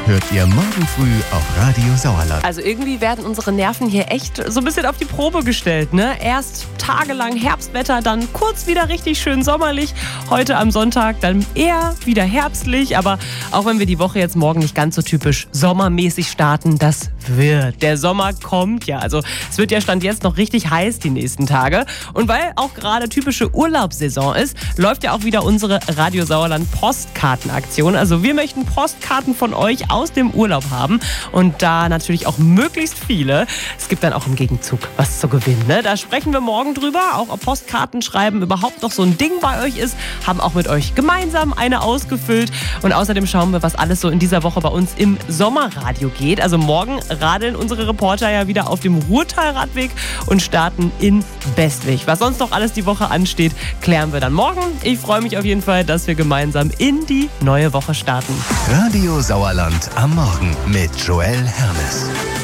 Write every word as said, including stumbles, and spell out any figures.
hört ihr morgen früh auf Radio Sauerland. Also irgendwie werden unsere Nerven hier echt so ein bisschen auf die Probe gestellt, ne? Erst tagelang Herbstwetter, dann kurz wieder richtig schön sommerlich. Heute am Sonntag dann eher wieder herbstlich. Aber auch wenn wir die Woche jetzt morgen nicht ganz so typisch sommermäßig starten, das wird. Der Sommer kommt ja. Also es wird ja Stand jetzt noch richtig heiß die nächsten Tage. Und weil auch gerade typische Urlaubssaison ist, läuft ja auch wieder unsere Radio Sauerland Postkartenaktion. Also wir möchten Postkarten von euch aus dem Urlaub haben und da natürlich auch möglichst viele. Es gibt dann auch im Gegenzug was zu gewinnen, ne? Da sprechen wir morgen drüber, auch ob Postkarten schreiben überhaupt noch so ein Ding bei euch ist. Haben auch mit euch gemeinsam eine ausgefüllt und außerdem schauen wir, was alles so in dieser Woche bei uns im Sommerradio geht. Also morgen radeln unsere Reporter ja wieder auf dem Ruhrtal-Radweg und starten in Bestwig. Was sonst noch alles die Woche ansteht, klären wir dann morgen. Ich freue mich auf jeden Fall, dass wir gemeinsam in die neue Woche starten. Radio Sauerland am Morgen mit Joel Hermes.